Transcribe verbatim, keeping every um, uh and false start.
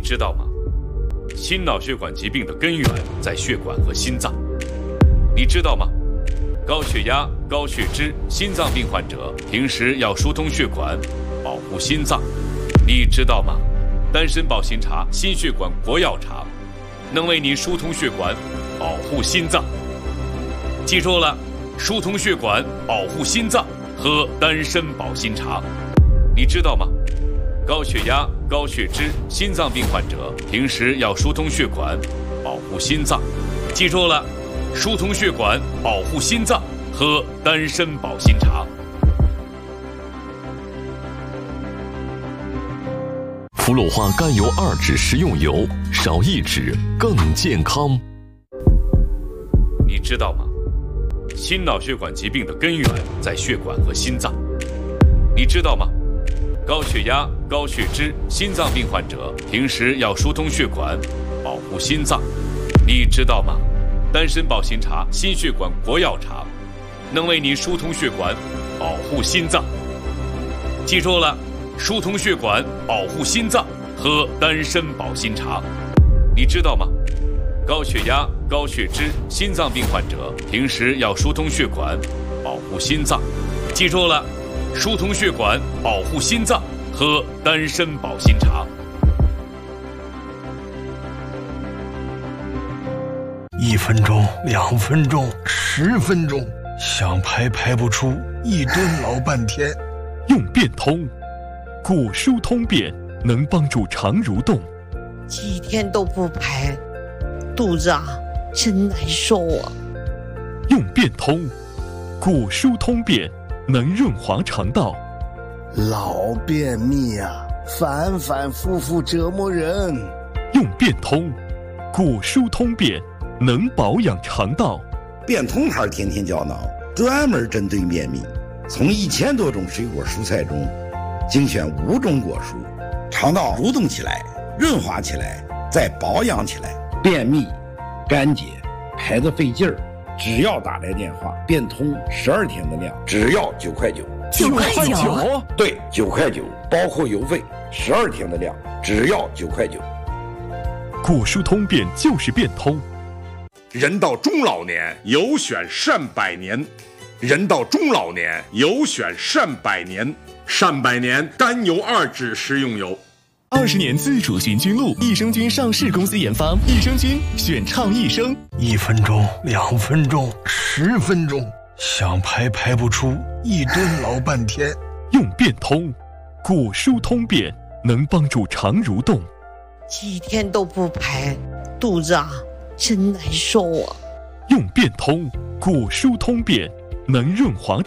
知道吗？心脑血管疾病的根源在血管和心脏。你知道吗？高血压、高血脂、心脏病患者平时要疏通血管，保护心脏。你知道吗？丹参保心茶，心血管国药茶，能为你疏通血管，保护心脏。记住了，疏通血管，保护心脏，喝丹参保心茶。你知道吗？高血压、高血脂、心脏病患者平时要疏通血管，保护心脏。记住了，疏通血管，保护心脏，喝丹参保心茶。 氟氯化甘油二酯食用油，少一酯更健康。 你知道吗？心脑血管疾病的根源在血管和心脏。你知道吗？高血压、高血脂、心脏病患者平时要疏通血管，保护心脏。你知道吗？丹参保心茶，心血管国药茶，能为你疏通血管，保护心脏。记住了，疏通血管，保护心脏，喝丹参保心茶。你知道吗？高血压、高血脂、心脏病患者平时要疏通血管，保护心脏。记住了，疏通血管，保护心脏，喝丹参保心茶。 一分钟，两分钟，十分钟，想排排不出，一蹲老半天。 用变通，骨疏通便能帮助肠蠕动。 几天都不排，肚子啊真难受啊。 用变通，骨疏通便能润滑肠道。 老便秘啊，反反复复折磨人。 用变通，骨疏通便能保养肠道。 变通牌天天胶囊专门针对便秘，从一千多种水果蔬菜中精选五种果蔬，肠道蠕动起来，润滑起来，再保养起来。便秘、干结、排得费劲儿，只要打来电话，变通十二天的量，只要九块九。 九块九？ 对，九块九，包括邮费，十二天的量，只要九块九。 骨疏通便就是变通。 人到中老年，有选善百年。人到中老年，有选善百年。善百年甘油二酯食用油。 二十年自主循菌露，益生菌上市公司研发，益生菌选畅益生。 一分钟，两分钟，十分钟，想排排不出，一蹲老半天。 用变通，骨疏通便能帮助肠蠕动。 几天都不排，肚子啊真难受啊。 用变通，骨疏通便能润滑